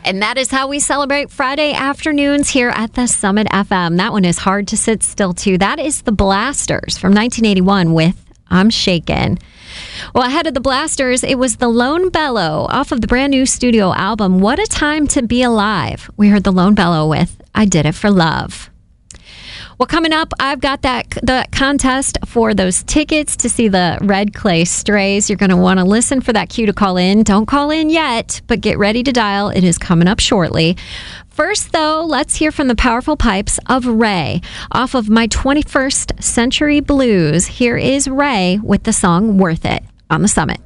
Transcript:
And that is how we celebrate Friday afternoons here at the Summit FM. That one is hard to sit still to. That is the Blasters from 1981 with I'm Shakin'. Well, ahead of the Blasters, it was the Lone Bellow off of the brand new studio album, What a Time to Be Alive. We heard the Lone Bellow with I Did It for Love. Well, coming up, I've got the contest for those tickets to see the Red Clay Strays. You're going to want to listen for that cue to call in. Don't call in yet, but get ready to dial. It is coming up shortly. First, though, let's hear from the powerful pipes of Ray. Off of My 21st Century Blues, here is Ray with the song Worth It on the Summit.